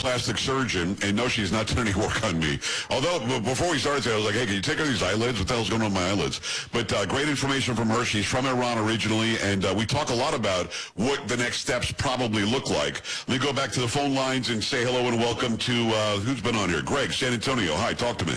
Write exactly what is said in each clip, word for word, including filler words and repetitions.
plastic surgeon, and no, she's not done any work on me. Although, before we started, I was like, hey, can you take out these eyelids? What the hell's going on with my eyelids? But uh, great information from her. She's from Iran originally, and uh, we talk a lot about what the next steps probably look like. Let me go back to the phone lines and say hello and welcome to, uh, who's been on here? Greg, San Antonio. Hi, talk to me.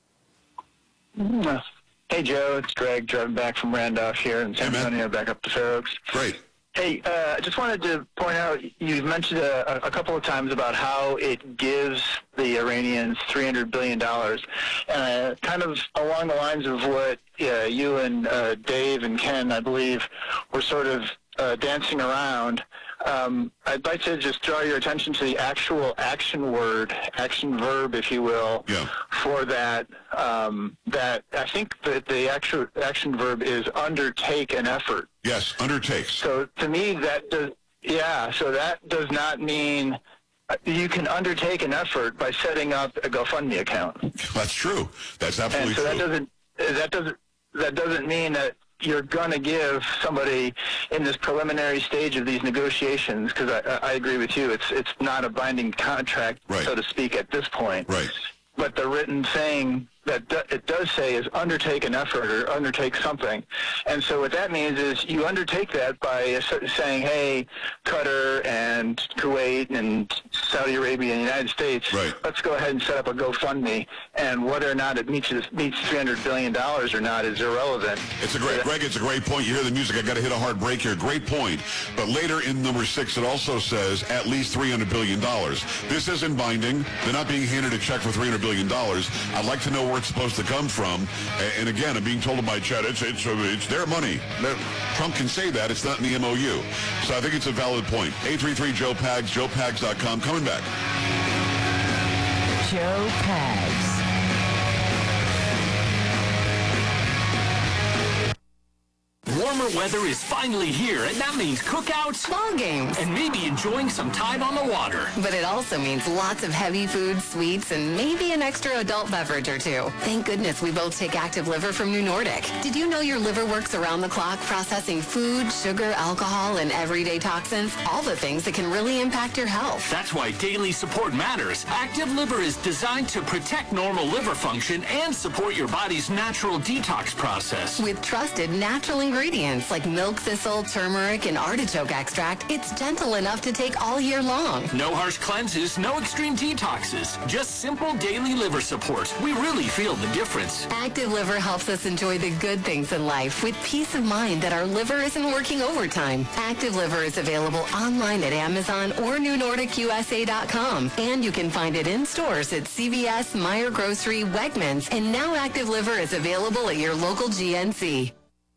Hey, Joe, it's Greg driving back from Randolph here in San Hey, Antonio, back up to Fair Oaks. Great. Hey, uh, I just wanted to point out, you've mentioned a, a couple of times about how it gives the Iranians three hundred billion dollars. And uh, kind of along the lines of what uh, you and uh, Dave and Ken, I believe, were sort of uh, dancing around, um, I'd like to just draw your attention to the actual action word, action verb, if you will, yeah. for that. Um, that I think that the actual action verb is undertake an effort. Yes, undertakes. So to me, that does, yeah, so that does not mean you can undertake an effort by setting up a GoFundMe account. That's true. That's absolutely and so true. that doesn't, that doesn't, that doesn't mean that you're going to give somebody in this preliminary stage of these negotiations, because I, I agree with you, it's it's not a binding contract, right. so to speak, at this point. Right. But the written thing that do, it does say is undertake an effort or undertake something. And so what that means is you undertake that by saying, hey, Qatar and Kuwait and Saudi Arabia and the United States, right. let's go ahead and set up a GoFundMe. And whether or not it meets, meets three hundred billion dollars or not is irrelevant. It's a great, Greg, it's a great point. You hear the music, I got to hit a hard break here. Great point. But later in number six, it also says at least three hundred billion dollars. This isn't binding. They're not being handed a check for three hundred billion dollars. I'd like to know where it's supposed to come from. And again, I'm being told by Chad, it's, it's, it's their money. Trump can say that. It's not in the M O U. So I think it's a valid point. eight three three Joe Pags, joe pags dot com. Coming back. Joe Pags. Warmer weather is finally here, and that means cookouts, ball games, and maybe enjoying some time on the water. But it also means lots of heavy food, sweets, and maybe an extra adult beverage or two. Thank goodness we both take Active Liver from New Nordic. Did you know your liver works around the clock processing food, sugar, alcohol, and everyday toxins? All the things that can really impact your health. That's why daily support matters. Active Liver is designed to protect normal liver function and support your body's natural detox process. With trusted natural ingredients like milk thistle, turmeric, and artichoke extract, it's gentle enough to take all year long. No harsh cleanses, no extreme detoxes, just simple daily liver support. We really feel the difference. Active Liver helps us enjoy the good things in life with peace of mind that our liver isn't working overtime. Active Liver is available online at Amazon or new nordic U S A dot com, and you can find it in stores at C V S, Meijer Grocery, Wegmans, and now Active Liver is available at your local G N C.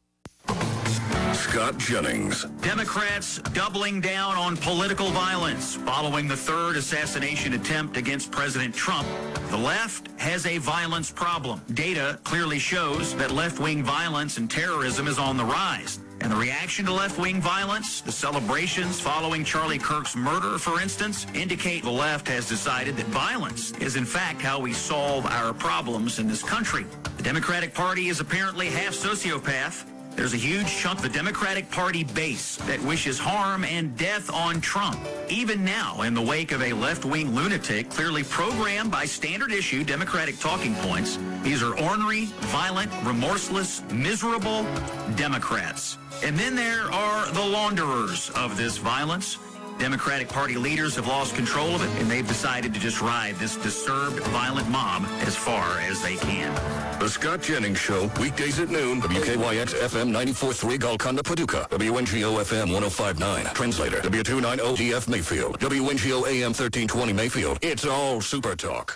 Scott Jennings. Democrats doubling down on political violence following the third assassination attempt against President Trump. The left has a violence problem. Data clearly shows that left-wing violence and terrorism is on the rise. And the reaction to left-wing violence, the celebrations following Charlie Kirk's murder, for instance, indicate the left has decided that violence is in fact how we solve our problems in this country. The Democratic Party is apparently half sociopath. There's a huge chunk of the Democratic Party base that wishes harm and death on Trump. Even now, in the wake of a left-wing lunatic clearly programmed by standard-issue Democratic talking points, these are ornery, violent, remorseless, miserable Democrats. And then there are the launderers of this violence. Democratic Party leaders have lost control of it, and they've decided to just ride this disturbed, violent mob as far as they can. The Scott Jennings Show, weekdays at noon, W K Y X F M ninety-four point three Golconda, Paducah, W N G O F M one oh five point nine, Translator, W two ninety D F Mayfield, W N G O A M thirteen twenty Mayfield. It's all Super Talk.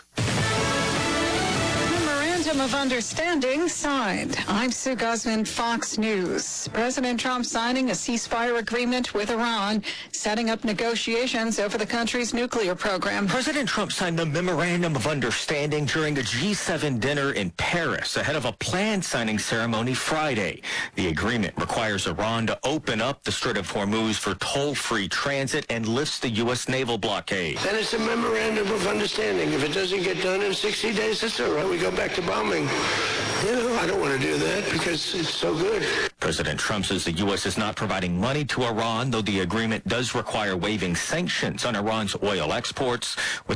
Memorandum of Understanding signed. I'm Sue Guzman, Fox News. President Trump signing a ceasefire agreement with Iran, setting up negotiations over the country's nuclear program. President Trump signed the Memorandum of Understanding during a G seven dinner in Paris ahead of a planned signing ceremony Friday. The agreement requires Iran to open up the Strait of Hormuz for toll-free transit and lifts the U S naval blockade. Then it's a Memorandum of Understanding. If it doesn't get done in sixty days, it's all right. We go back to bombing. You know, I don't want to do that because it's so good. President Trump says the U S is not providing money to Iran, though the agreement does require waiving sanctions on Iran's oil exports. With